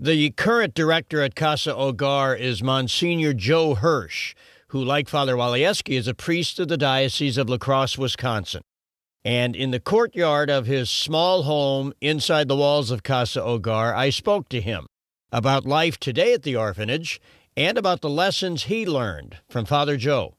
The current director at Casa Hogar is Monsignor Joe Hirsch, who, like Father Walieski, is a priest of the Diocese of La Crosse, Wisconsin. And in the courtyard of his small home inside the walls of Casa Hogar, I spoke to him about life today at the orphanage and about the lessons he learned from Father Joe.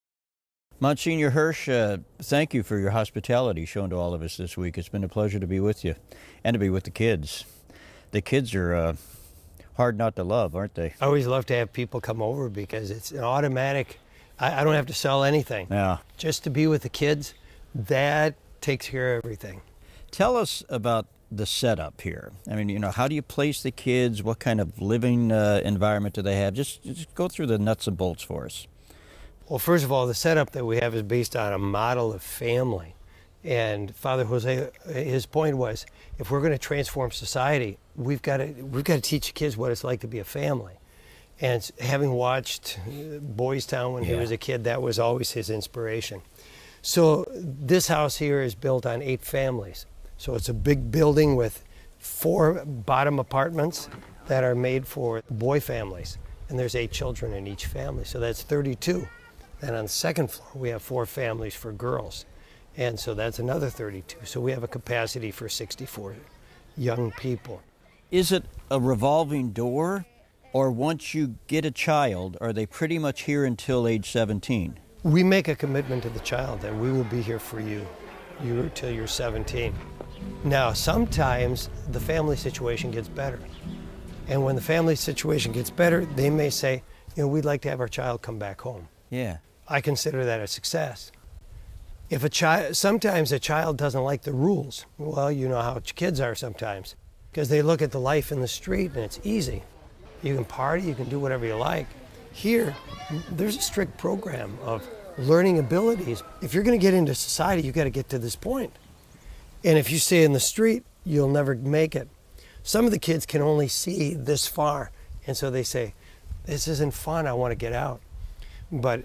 Monsignor Hirsch, thank you for your hospitality shown to all of us this week. It's been a pleasure to be with you and to be with the kids. The kids are hard not to love, aren't they? I always love to have people come over because it's an automatic. I don't have to sell anything. Yeah. Just to be with the kids, that takes care of everything. Tell us about the setup here. I mean, how do you place the kids? What kind of living environment do they have? Just go through the nuts and bolts for us. Well, first of all, the setup that we have is based on a model of family. And Father Jose, his point was, if we're going to transform society, we've got to teach kids what it's like to be a family. And having watched Boys Town when he was a kid, that was always his inspiration. So this house here is built on 8 families. So it's a big building with 4 bottom apartments that are made for boy families. And there's 8 children in each family, so that's 32. Then on the second floor, we have 4 families for girls. And so that's another 32. So we have a capacity for 64 young people. Is it a revolving door, or once you get a child, are they pretty much here until age 17? We make a commitment to the child that we will be here for you till you're 17. Now, sometimes the family situation gets better. And when the family situation gets better, they may say, we'd like to have our child come back home. Yeah. I consider that a success. If sometimes a child doesn't like the rules. Well, you know how kids are sometimes, because they look at the life in the street and it's easy. You can party, you can do whatever you like. Here, there's a strict program of learning abilities. If you're going to get into society, you've got to get to this point. And if you stay in the street, you'll never make it. Some of the kids can only see this far, and so they say, this isn't fun, I want to get out. But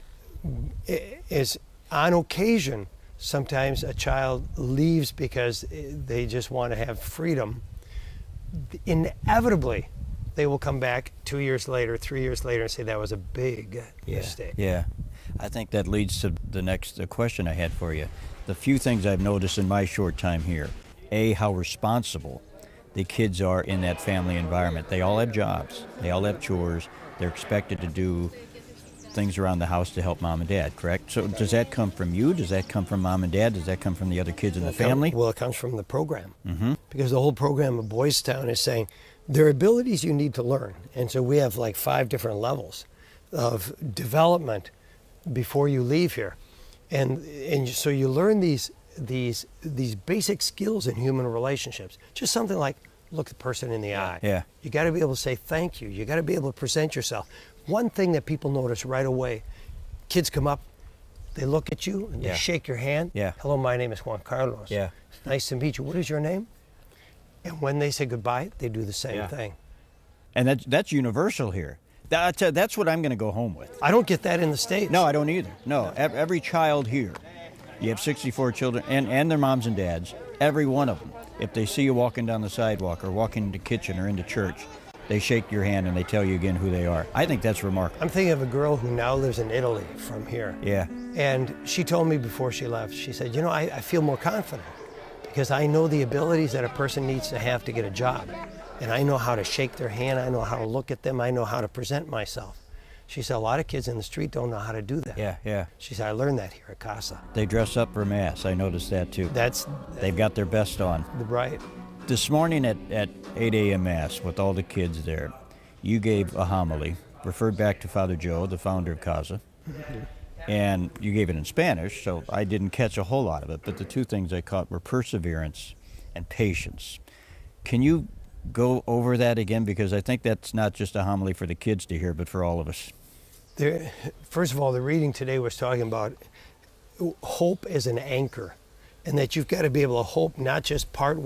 it's on occasion, sometimes a child leaves because they just want to have freedom. Inevitably, they will come back 2 years later, 3 years later, and say that was a big mistake. Yeah. I think that leads to the next question I had for you. The few things I've noticed in my short time here. A, how responsible the kids are in that family environment. They all have jobs. They all have chores. They're expected to do things around the house to help mom and dad, correct? So does that come from you? Does that come from mom and dad? Does that come from the other kids in the family? Well, it comes from the program. Mm-hmm. Because the whole program of Boys Town is saying there are abilities you need to learn. And so we have like 5 different levels of development before you leave here. And so you learn these basic skills in human relationships. Just something like look the person in the eye. Yeah. You got to be able to say thank you. You got to be able to present yourself. One thing that people notice right away, kids come up, they look at you, and they shake your hand. Yeah. Hello, my name is Juan Carlos. Yeah. Nice to meet you. What is your name? And when they say goodbye, they do the same thing. And that's universal here. That's what I'm going to go home with. I don't get that in the States. No, I don't either. No, every child here, you have 64 children, and their moms and dads, every one of them, if they see you walking down the sidewalk or walking into the kitchen or into church, they shake your hand and they tell you again who they are. I think that's remarkable. I'm thinking of a girl who now lives in Italy from here. Yeah. And she told me before she left, she said, I feel more confident because I know the abilities that a person needs to have to get a job. And I know how to shake their hand, I know how to look at them, I know how to present myself. She said, a lot of kids in the street don't know how to do that. Yeah. She said, I learned that here at Casa. They dress up for Mass. I noticed that too. They've got their best on. Right. This morning at 8 a.m. Mass with all the kids there, you gave a homily, referred back to Father Joe, the founder of Casa, and you gave it in Spanish, so I didn't catch a whole lot of it, but the 2 things I caught were perseverance and patience. Can you go over that again? Because I think that's not just a homily for the kids to hear, but for all of us. First of all, the reading today was talking about hope as an anchor, and that you've got to be able to hope not just part